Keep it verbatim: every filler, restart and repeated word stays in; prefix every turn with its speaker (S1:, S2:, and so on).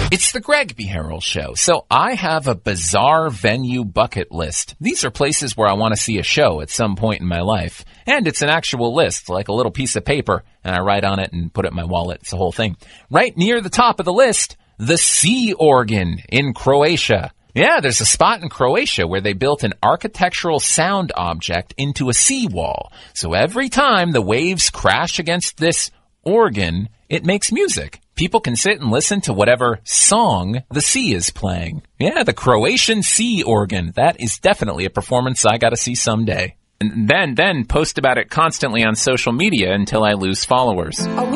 S1: It's the Greg Beharrell Show. So I have a bizarre venue bucket list. These are places where I want to see a show at some point in my life. And it's an actual list, like a little piece of paper, and I write on it and put it in my wallet. It's the whole thing. Right near the top of the list, the Sea Organ in Croatia. Yeah, there's a spot in Croatia where they built an architectural sound object into a seawall. So every time the waves crash against this organ, it makes music. People can sit and listen to whatever song the sea is playing. Yeah, the Croatian Sea Organ. That is definitely a performance I got to see someday. And then, then post about it constantly on social media until I lose followers.